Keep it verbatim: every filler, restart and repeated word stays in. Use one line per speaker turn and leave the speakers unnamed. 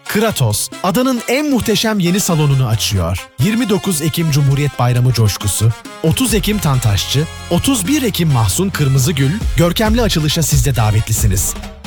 Kratos, adanın en muhteşem yeni salonunu açıyor. yirmi dokuz Ekim Cumhuriyet Bayramı coşkusu, otuz Ekim Tantaşçı, otuz bir Ekim Mahsun Kırmızıgül, görkemli açılışa siz de davetlisiniz.